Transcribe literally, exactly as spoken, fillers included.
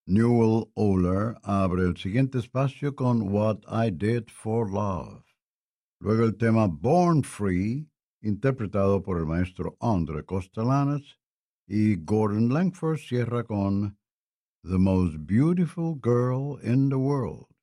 Newell Oler abre el siguiente espacio con What I Did for Love. Luego el tema Born Free, interpretado por el maestro Andre Costelanas, y Gordon Langford cierra con The Most Beautiful Girl in the World.